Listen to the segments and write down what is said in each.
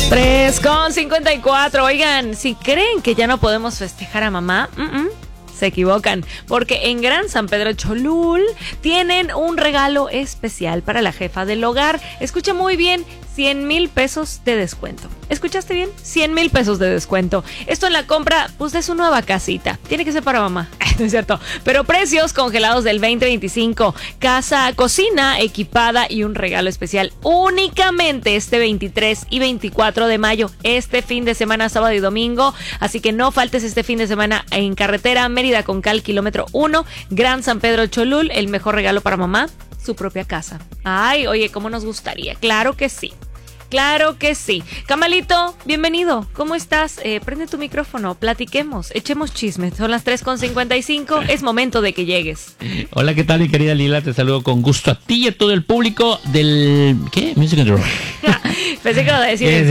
3:54. Oigan, si creen que ya no podemos festejar a mamá, se equivocan, porque en Gran San Pedro Cholul tienen un regalo especial para la jefa del hogar. Escucha muy bien, 100,000 pesos de descuento. ¿Escuchaste bien? 100,000 pesos de descuento. Esto en la compra, pues, de su nueva casita. Tiene que ser para mamá, no es cierto. Pero precios congelados del 2025. Casa, cocina equipada y un regalo especial únicamente este 23 y 24 de mayo. Este fin de semana, sábado y domingo. Así que no faltes este fin de semana en carretera Mérida Concal, kilómetro 1, Gran San Pedro Cholul. El mejor regalo para mamá, su propia casa. Ay, oye, ¿cómo nos gustaría? Claro que sí. Claro que sí. Camalito, bienvenido. ¿Cómo estás? Prende tu micrófono, platiquemos, echemos chismes. Son las 3:55. Es momento de que llegues. Hola, ¿qué tal, mi querida Lila? Te saludo con gusto a ti y a todo el público del... ¿Qué? Music on the Road. Pensé que iba a decir de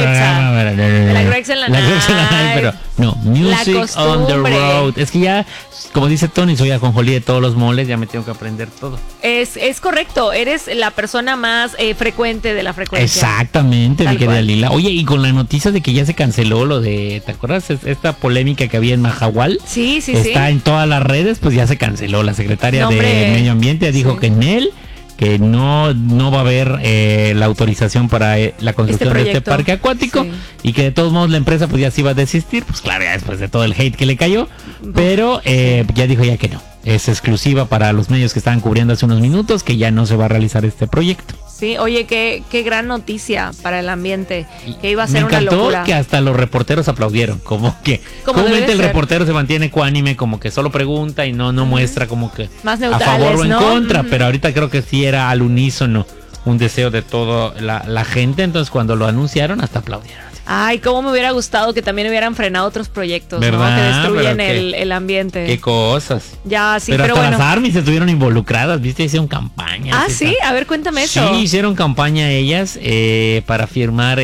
la Grex en la Night. Pero no, Music on the Road. Es que ya, como dice Tony, soy ajonjolí de todos los moles, ya me tengo que aprender todo. Es correcto, eres la persona más frecuente de la frecuencia. Exactamente, Tal mi querida cual. Lila. Oye, y con la noticia de que ya se canceló lo de, ¿te acuerdas? Esta polémica que había en Mahahual. Sí. Está en todas las redes, pues ya se canceló. La secretaria de Medio Ambiente dijo que en él, que no va a haber la autorización para la construcción de este parque acuático, y que de todos modos la empresa pues ya se iba a desistir, pues claro, ya después de todo el hate que le cayó, pero ya dijo ya que no. Es exclusiva para los medios que estaban cubriendo hace unos minutos, que ya no se va a realizar este proyecto. Sí, oye, qué gran noticia para el ambiente, que iba a ser una locura. Me encantó que hasta los reporteros aplaudieron, como que comúnmente el reportero se mantiene ecuánime, como que solo pregunta y no muestra como que más a favor o en contra, pero ahorita creo que sí era al unísono un deseo de toda la gente, entonces cuando lo anunciaron hasta aplaudieron. Ay, cómo me hubiera gustado que también hubieran frenado otros proyectos, ¿verdad? ¿no? Que destruyen el ambiente. Qué cosas. Ya, sí, pero hasta bueno. Las armies estuvieron involucradas, ¿viste? Hicieron campañas. Ah, sí, a ver, cuéntame eso. Sí, hicieron campaña ellas para firmar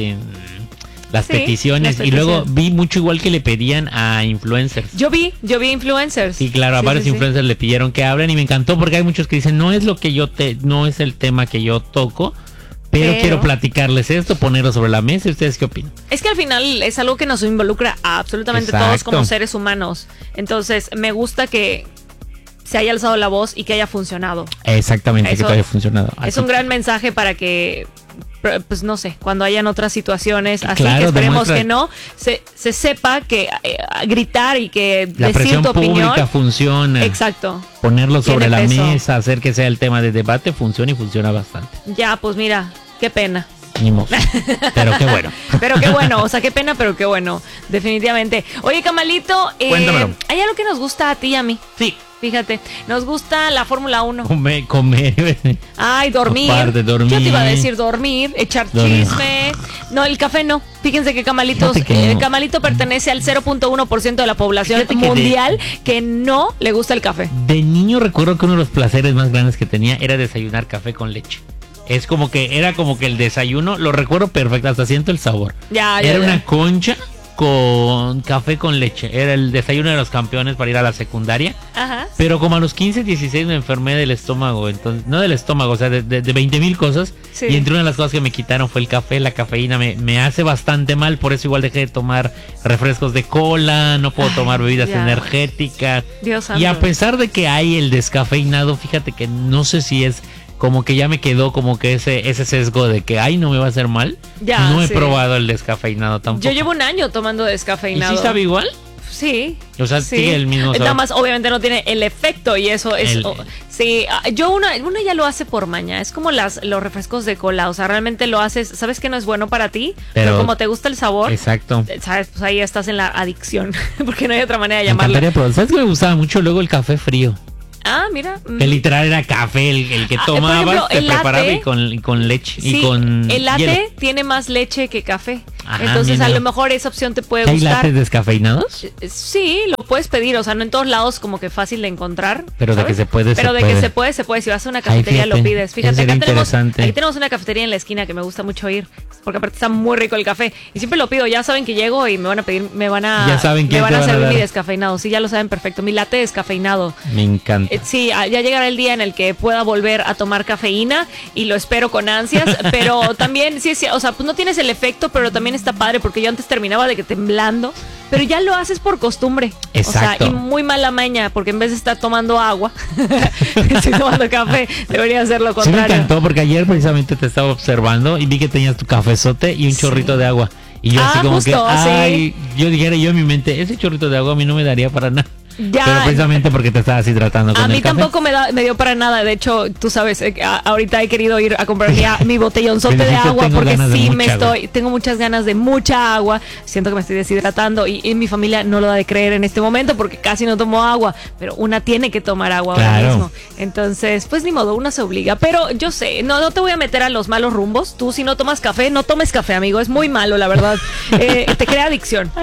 las peticiones. Y luego vi mucho igual que le pedían a influencers. Yo vi influencers. Sí, claro, a varios influencers le pidieron que hablen y me encantó porque hay muchos que dicen, no es lo que no es el tema que yo toco. Pero quiero platicarles esto, ponerlo sobre la mesa. ¿Ustedes qué opinan? Es que al final es algo que nos involucra a absolutamente todos como seres humanos. Entonces, me gusta que se haya alzado la voz y que haya funcionado. Exactamente, que haya funcionado. Es un gran mensaje para que, pues no sé, cuando hayan otras situaciones así, claro, que esperemos que no, se sepa que gritar y que la decir presión tu opinión pública funciona. Exacto. Ponerlo sobre la peso. mesa, hacer que sea el tema de debate, funciona y funciona bastante. Ya, pues mira, qué pena. Ni modo. Pero qué bueno. Pero qué bueno, o sea, qué pena, pero qué bueno, definitivamente. Oye, Camalito, cuéntamelo. ¿hay algo que nos gusta a ti y a mí? Sí. Fíjate, nos gusta la Fórmula 1. Comer. Ay, dormir. Aparte, dormir. Yo te iba a decir dormir, echar chisme. No, el café no. Fíjense que Camalito pertenece al 0.1% de la población mundial que no le gusta el café. De niño recuerdo que uno de los placeres más grandes que tenía era desayunar café con leche. Era como que el desayuno, lo recuerdo perfecto, hasta siento el sabor. Era una concha con café con leche. Era el desayuno de los campeones para ir a la secundaria. Ajá. Pero como a los 15, 16 me enfermé del estómago. Entonces, no del estómago, o sea, de 20,000 cosas. Sí. Y entre una de las cosas que me quitaron fue el café. La cafeína me hace bastante mal. Por eso igual dejé de tomar refrescos de cola. No puedo tomar bebidas energéticas. Dios santo. Y a pesar de que hay el descafeinado, fíjate que no sé si es... como que ya me quedó como que ese sesgo de que no me va a hacer mal. No he probado el descafeinado tampoco. Yo llevo un año tomando descafeinado. ¿Y sí sabe igual? Sí. O sea, sigue el mismo sabor. Nada más, obviamente no tiene el efecto y eso es... sí, uno ya lo hace por maña. Es como los refrescos de cola. O sea, realmente lo haces... Sabes que no es bueno para ti, pero como te gusta el sabor... Exacto. Sabes, pues ahí estás en la adicción. Porque no hay otra manera de llamarlo. ¿Sabes que me gustaba mucho luego el café frío? Ah, mira. Que literal era café el que tomabas, te preparaba y con leche. Sí, y con el latte hielo. tiene más leche que café. Ajá, Entonces mira. a lo mejor esa opción te puede ¿Hay gustar. lates descafeinados? Sí, lo puedes pedir, o sea, no en todos lados como que fácil de encontrar. Pero ¿sabes? de que se puede, Pero se de puede. que se puede, se puede. Si vas a una cafetería fíjate, lo pides. Fíjate, eso sería acá interesante. aquí tenemos una cafetería en la esquina que me gusta mucho ir, porque aparte está muy rico el café. Y siempre lo pido, ya saben que llego y me van a pedir, Ya saben quién me van te a van a servir mi dar. descafeinado. Sí, ya lo saben perfecto. Mi latte descafeinado. Me encanta. Sí, ya llegará el día en el que pueda volver a tomar cafeína y lo espero con ansias, pero también, sí, o sea, pues no tienes el efecto, pero también está padre porque yo antes terminaba de que temblando, pero ya lo haces por costumbre. Exacto. O sea, y muy mala maña, porque en vez de estar tomando agua, estoy tomando café, debería hacer lo Sí, me contrario. encantó porque ayer precisamente te estaba observando y vi que tenías tu cafezote y un chorrito de agua. Y yo así como justo, que, sí. ay, yo dijera yo en mi mente, ese chorrito de agua a mí no me daría para nada. Ya. Pero precisamente porque te estabas hidratando con A el mí café. tampoco me dio para nada. De hecho, tú sabes, ahorita he querido ir a comprar mi botellonzote de Felicito, agua tengo porque ganas de sí mucha agua. tengo muchas ganas de mucha agua. Siento que me estoy deshidratando y mi familia no lo da de creer en este momento porque casi no tomo agua, pero una tiene que tomar agua ahora Claro. mismo. Entonces, pues ni modo, una se obliga. Pero yo sé, no te voy a meter a los malos rumbos. Tú si no tomas café, no tomes café, amigo. Es muy malo, la verdad. Te crea adicción.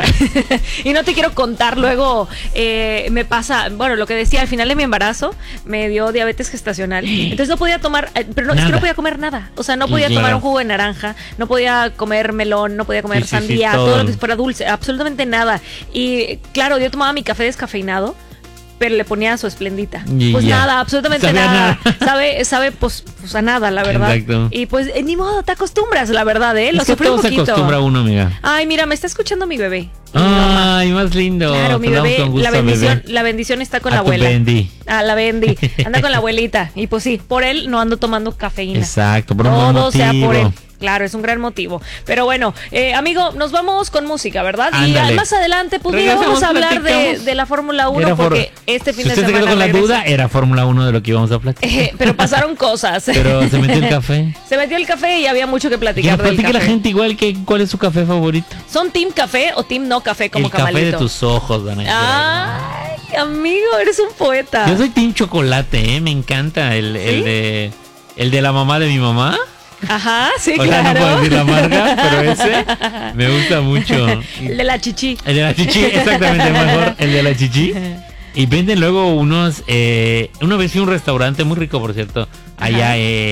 Y no te quiero contar luego, me pasa, bueno, lo que decía, al final de mi embarazo me dio diabetes gestacional. Entonces no podía tomar, pero no, es que no podía comer nada. O sea, no podía tomar un jugo de naranja, no podía comer melón, no podía comer sandía, todo lo que fuera dulce, absolutamente nada. Y claro, yo tomaba mi café descafeinado, pero le ponía su esplendita. Y Pues ya. nada, absolutamente Sabía nada. nada. Sabe pues a nada, la verdad. Exacto. Y pues ni modo, te acostumbras, la verdad, Lo Es que sufrí un todo se poquito. acostumbra uno, amiga. Ay, mira, me está escuchando mi bebé. Ay, más lindo. Claro, mi Saludamos bebé, con gusto, la bebé. bendición está con A la tu abuela. Bendy. Ah, la Bendy. Anda con la abuelita. Y pues sí, por él no ando tomando cafeína. Exacto, por un buen Todo sea motivo. por él. Claro, es un gran motivo. Pero bueno, amigo, nos vamos con música, ¿verdad? Ándale. Y más adelante pudiéramos Regresamos, hablar platicamos. de la Fórmula 1 Era porque este fin si de usted semana se quedó con la regresa. duda, era Fórmula 1 de lo que íbamos a platicar. Pero pasaron cosas. Pero se metió el café. Se metió el café y había mucho que Que platicar nos del platique café. la gente igual que cuál es su café favorito. ¿Son team café o team no café como el café Camalito? de tus ojos, Dana. Ay, amigo, eres un poeta. Yo soy team chocolate, me encanta el de la mamá de mi mamá. Ajá, sí, O sea, claro. no puedo decir la marca, pero ese me gusta mucho. El de la chichi. El de la chichi, exactamente, mejor, el de la chichi. Y venden luego unos, una vez fui a un restaurante muy rico, por cierto, allá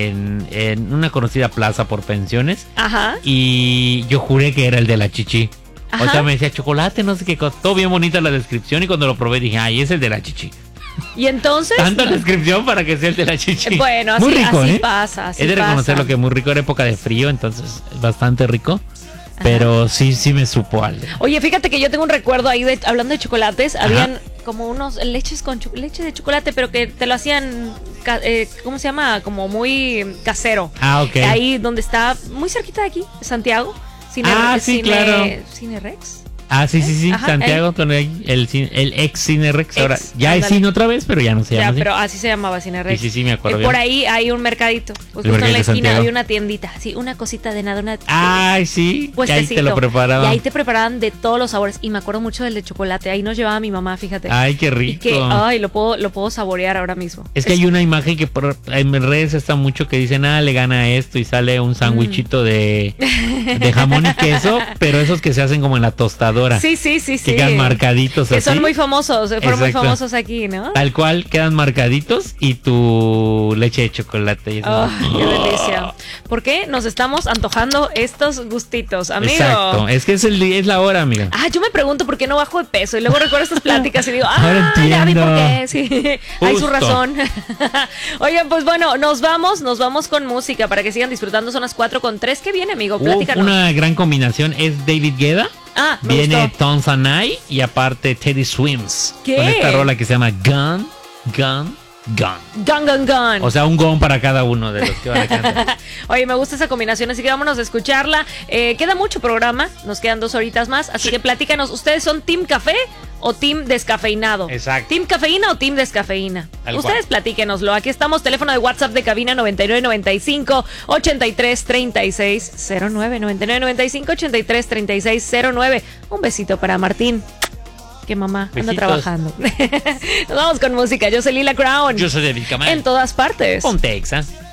en una conocida plaza por pensiones. Ajá. Y yo juré que era el de la chichi. Ajá. O sea, me decía chocolate, no sé qué cosa. Todo bien bonita la descripción y cuando lo probé dije, ay, es el de la chichi. Y entonces. Tanta descripción para que sea el de la chichi. Bueno, así, muy rico, así ¿eh? pasa. Así He de reconocerlo pasa. que muy rico, era época de frío, entonces bastante rico. Pero sí me supo algo. Oye, fíjate que yo tengo un recuerdo ahí hablando de chocolates. Habían como unos leches con leche de chocolate, pero que te lo hacían, ¿cómo se llama? Como muy casero. Ah, ok. Ahí donde está, muy cerquita de aquí, Santiago. Sí, claro. Cinerex. Ah, sí, Ajá, Santiago, con el ex Cinerex. Ahora Ex, ya es ándale. Cine otra vez, pero ya no se llama Ya, así. pero así se llamaba Cinerex. Sí, me acuerdo Por bien. ahí hay un mercadito. Pues El justo en la mercadito de esquina Santiago. había una tiendita. Sí, una cosita de nada, una. Ay, sí, y ahí te puestecito. lo preparaban. Y ahí te preparaban de todos los sabores. Y me acuerdo mucho del de chocolate. Ahí nos llevaba mi mamá, fíjate. Ay, qué Y rico. que, ay, lo puedo saborear ahora mismo. Es que hay una imagen que en redes está mucho que dicen, le gana esto y sale un sándwichito de jamón y queso, pero esos que se hacen como en la tostadora. Sí. Que quedan marcaditos Que así. son muy famosos, fueron muy Exacto. famosos aquí, ¿no? Tal cual, quedan marcaditos y tu leche de chocolate. Y Oh, qué delicia. ¿Por qué nos estamos antojando estos gustitos, amigo? Exacto, es que es la hora, amiga. Yo me pregunto por qué no bajo de peso y luego recuerdo estas pláticas y digo, Ahora ya vi entiendo. por qué, sí, hay su Justo. razón. Oigan, pues bueno, nos vamos con música para que sigan disfrutando, son las 4:03. ¿Qué viene, amigo? Platícanos. Una gran combinación es David Guetta. Me Viene gustó. Tones and I y aparte Teddy Swims. ¿Qué? Con esta rola que se llama Gun, Gun, Gun. Gun, gun, gun. O sea, un gon para cada uno de los que van a cantar. Oye, me gusta esa combinación, así que vámonos a escucharla. Queda mucho programa, nos quedan 2 horitas más, así que platícanos, ¿ustedes son team café o team descafeinado? Exacto. ¿Team cafeína o team descafeína? Tal Ustedes cual. platíquenoslo. Aquí estamos, teléfono de WhatsApp de cabina 9995-833609. 9995-833609. Un besito para Martín, que mamá anda Besitos. trabajando. Nos vamos con música. Yo soy Lila Crown. Yo soy David Camargo. En todas partes. Ponte Exa.